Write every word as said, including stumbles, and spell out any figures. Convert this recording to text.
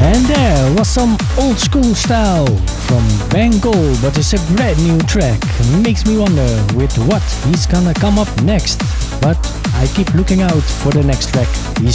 And there was some old school style from Bengal, but it's a brand new track. Makes me wonder with what he's gonna come up next. But I keep looking out for the next track he's